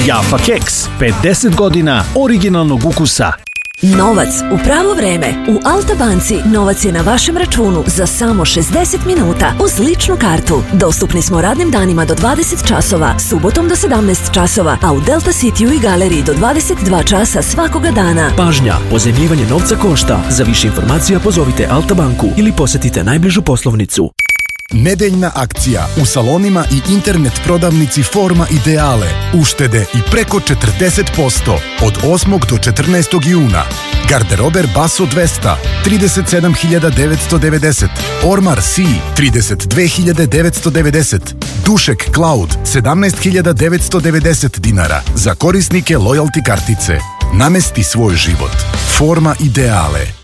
Jaffa keks, 50 godina originalnog ukusa. Novac u pravo vreme. U Alta banci novac je na vašem računu za samo 60 minuta uz ličnu kartu. Dostupni smo radnim danima do 20 časova, subotom do 17 časova, a u Delta Cityu i galeriji do 22 časa svakoga dana. Pažnja, pozajmljivanje novca košta. Za više informacija pozovite Alta banku ili posetite najbližu poslovnicu. Nedeljna akcija u salonima i internet prodavnici Forma Ideale. Uštede i preko 40% od 8. do 14. juna. Garderober Basso 200, 37.990. Ormar C, 32.990. Dušek Cloud, 17.990 dinara. Za korisnike loyalty kartice. Namesti svoj život. Forma Ideale.